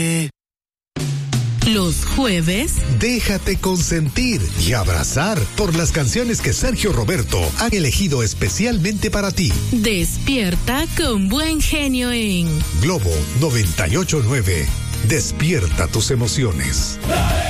Los jueves, déjate consentir y abrazar por las canciones que Sergio Roberto ha elegido especialmente para ti. Despierta con buen genio en Globo 98.9. Despierta tus emociones.